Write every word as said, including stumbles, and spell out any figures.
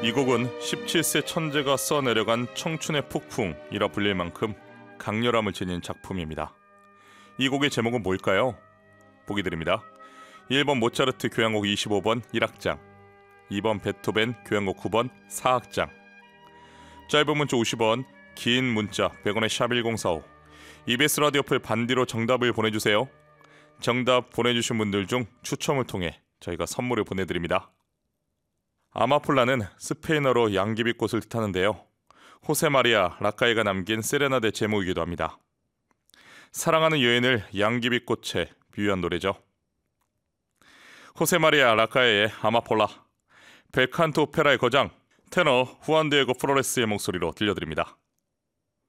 이 곡은 십칠 세 천재가 써내려간 청춘의 폭풍이라 불릴 만큼 강렬함을 지닌 작품입니다. 이 곡의 제목은 뭘까요? 보기 드립니다. 일 번 모차르트 교향곡 이십오 번 일 악장, 이 번 베토벤 교향곡 구 번 사 악장. 짧은 문자 오십 원, 긴 문자 백 원의 샵 일공사오. 이비에스 라디오 풀 반디로 정답을 보내주세요. 정답 보내주신 분들 중 추첨을 통해 저희가 선물을 보내드립니다. 아마폴라는 스페인어로 양귀비꽃을 뜻하는데요. 호세마리아 라카이가 남긴 세레나데 제목이기도 합니다. 사랑하는 여인을 양귀비꽃에 비유한 노래죠. 호세마리아 라카이의 아마폴라, 벨칸토 오페라의 거장 테너 후안 디에고 플로레스의 목소리로 들려드립니다.